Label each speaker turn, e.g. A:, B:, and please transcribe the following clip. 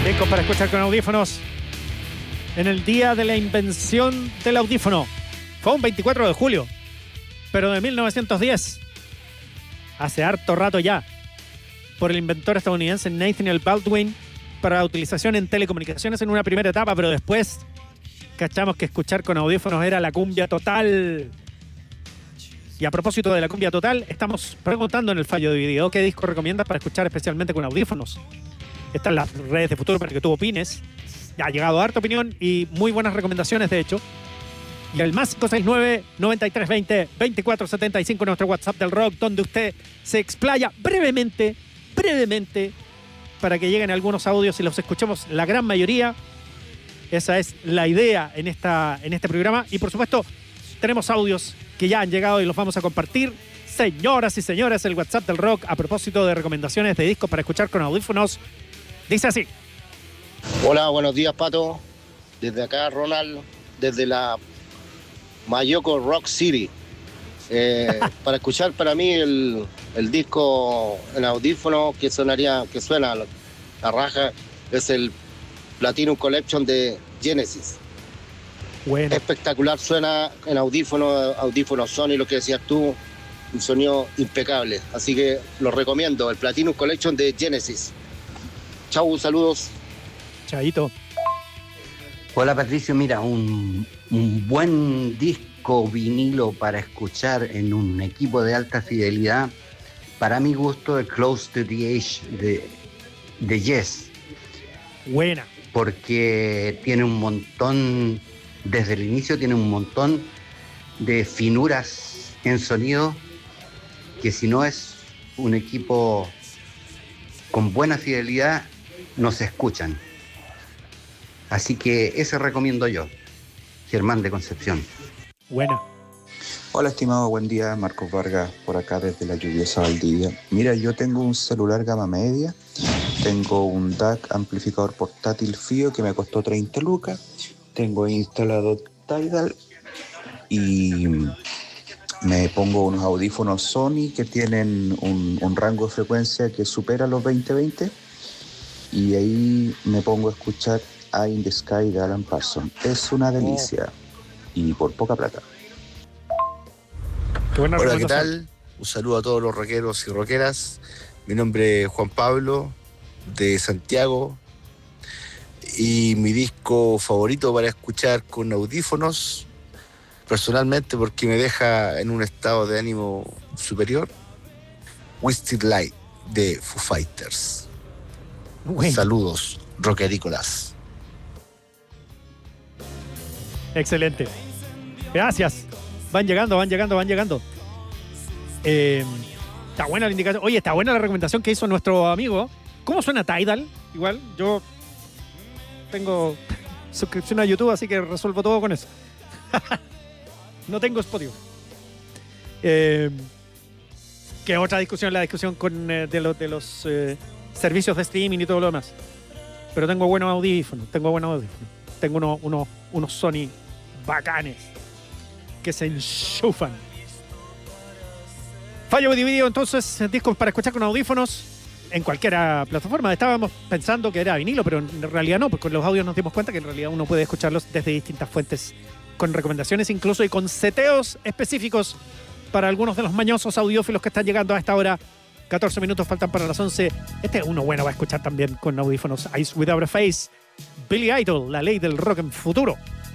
A: Discos para escuchar con audífonos. En el día de la invención del audífono. Fue un 24 de julio, pero de 1910. Hace harto rato ya. Por el inventor estadounidense Nathaniel Baldwin para la utilización en telecomunicaciones en una primera etapa, pero después cachamos que escuchar con audífonos era la cumbia total. Y a propósito de la cumbia total, estamos preguntando en el fallo de video qué disco recomiendas para escuchar especialmente con audífonos. Están las redes de Futuro para que tú opines. Ya ha llegado harta opinión y muy buenas recomendaciones, de hecho. Y el más 569-9320-2475, nuestro WhatsApp del rock, donde usted se explaya brevemente, para que lleguen algunos audios y los escuchemos la gran mayoría. Esa es la idea en este programa. Y por supuesto, tenemos audios que ya han llegado y los vamos a compartir. Señoras y señores, el WhatsApp del rock, a propósito de recomendaciones de discos para escuchar con audífonos, dice así.
B: Hola, buenos días, Pato. Desde acá, Ronald, desde la Mayoko Rock City. Para escuchar para mí el disco en audífono que suena la raja es el Platinum Collection de Genesis.
A: Bueno.
B: Espectacular, suena en audífono Sony, lo que decías tú, un sonido impecable. Así que lo recomiendo, el Platinum Collection de Genesis. Chau, saludos.
A: Chaito.
C: Hola Patricio, mira, un buen disco vinilo para escuchar en un equipo de alta fidelidad, para mi gusto, el Close to the Edge de Yes.
A: Buena.
C: Porque tiene un montón, desde el inicio tiene un montón de finuras en sonido que si no es un equipo con buena fidelidad no se escuchan. Así que ese recomiendo yo, Germán de Concepción.
A: Buena.
D: Hola estimado, buen día, Marcos Vargas por acá desde la lluviosa Valdivia. Mira, yo tengo un celular gama media, tengo un DAC amplificador portátil FIO que me costó 30 lucas, tengo instalado Tidal y me pongo unos audífonos Sony que tienen un rango de frecuencia que supera los 20-20 y ahí me pongo a escuchar Eye in the Sky de Alan Parsons. Es una delicia y por poca plata.
E: Hola, ¿qué tal? Un saludo a todos los rockeros y rockeras. Mi nombre es Juan Pablo, de Santiago. Y mi disco favorito para escuchar con audífonos, personalmente porque me deja en un estado de ánimo superior, Wasted Light de Foo Fighters. Bueno. Saludos, rockerícolas.
A: Excelente. Gracias. Van llegando. Está buena la indicación. Oye, está buena la recomendación que hizo nuestro amigo. ¿Cómo suena Tidal? Igual, yo tengo suscripción a YouTube, así que resuelvo todo con eso. No tengo Spotify. Que otra discusión, la discusión de los servicios de streaming y todo lo demás. Pero tengo buenos audífonos. Tengo unos Sony bacanes que se enchufan. Fallo de video, entonces, discos para escuchar con audífonos en cualquier plataforma. Estábamos pensando que era vinilo, pero en realidad no, porque con los audios nos dimos cuenta que en realidad uno puede escucharlos desde distintas fuentes, con recomendaciones incluso y con seteos específicos para algunos de los mañosos audiófilos que están llegando a esta hora. 14 minutos faltan para las 11. Este es uno bueno, va a escuchar también con audífonos. Eyes Without a Face, Billy Idol, la ley del rock en futuro.